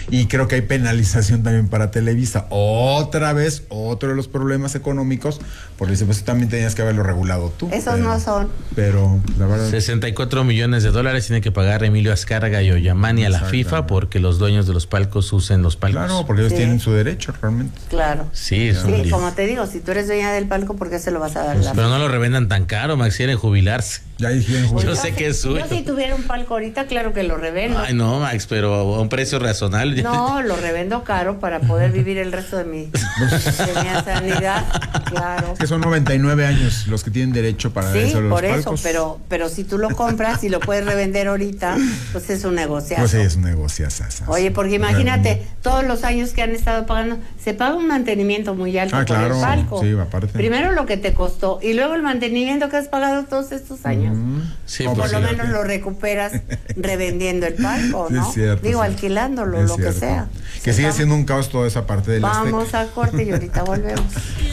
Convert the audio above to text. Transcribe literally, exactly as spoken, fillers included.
Y creo que hay penalización también para Televisa. Otra vez, otro de los problemas económicos, porque dice, pues también tenías que haberlo regulado tú. Esos pero, no son. Pero, la verdad. sesenta y cuatro millones de dólares tiene que pagar Emilio Azcárraga y Ollamani a la FIFA porque los dueños de los palcos usen los palcos. Claro, porque ellos Sí. tienen su derecho, realmente. Claro. Sí, es un Sí, lío. como te digo, si tú eres dueña del palco, ¿por qué se lo vas a dar? Pues, la pero no lo revendan tan caro, Max, quieren jubilarse. Ya dijeron, Pues Yo sé si- que es suyo. Yo si tuviera un palco ahorita, claro que lo revendo. Ay, no, Max, pero a un precio razonable. No, lo revendo caro para poder vivir el resto de mi, de mi sanidad, claro. que son noventa y nueve años los que tienen derecho para Sí, eso los por eso, palcos. pero pero si tú lo compras y lo puedes revender ahorita, pues es un negociazo. Pues sí, es un negocio. Oye, porque imagínate, todos los años que han estado pagando, se paga un mantenimiento muy alto Ah, por claro, el palco. sí, aparte. Primero lo que te costó y luego el mantenimiento que has pagado todos estos años. Mm. Sí, O por pues, lo sí. menos lo recuperas revendiendo el palco, Sí, ¿no? es cierto, Digo, sí. alquilándolo, Es lo cierto. que sea. Que Sí, sigue vamos- siendo un caos toda esa parte del Vamos Azteca. a corte y ahorita volvemos.